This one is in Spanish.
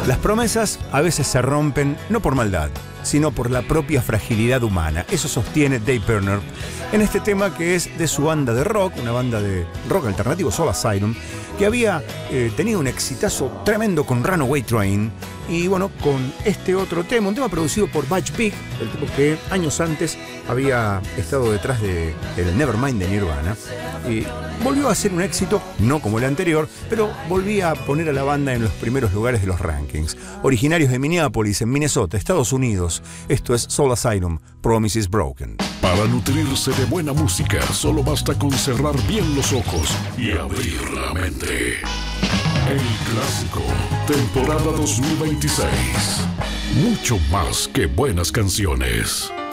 Las promesas a veces se rompen no por maldad, sino por la propia fragilidad humana. Eso sostiene Dave Pirner en este tema que es de su banda de rock, una banda de rock alternativo, Soul Asylum, que había tenido un exitazo tremendo con Runaway Train. Y bueno, con este otro tema, un tema producido por Butch Vig, el tipo que años antes había estado detrás del Nevermind de Nirvana. Y volvió a ser un éxito, no como el anterior, pero volvía a poner a la banda en los primeros lugares de los rankings. Originarios de Minneapolis, en Minnesota, Estados Unidos. Esto es Soul Asylum, Promises Broken. Para nutrirse de buena música, solo basta con cerrar bien los ojos y abrir la mente. El Clásico, temporada 2026. Mucho más que buenas canciones.